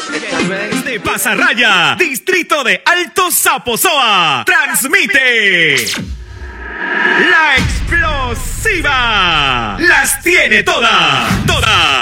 Desde Pasarraya, distrito de Alto Zaposoa, transmite La Explosiva. Las tiene todas, todas.